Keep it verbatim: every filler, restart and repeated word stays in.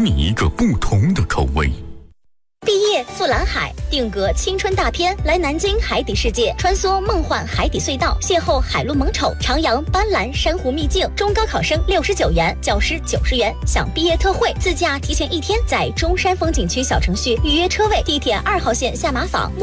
你一个不同的口味。 毕业赴蓝海，定格青春大片，来南京海底世界，穿梭梦幻海底隧道，邂逅海陆萌宠，徜徉斑斓珊瑚秘境。中高考生六十九元，教师九十元，享毕业特惠，自驾提前一天，在中山风景区小程序预约车位，地铁二号线下马坊。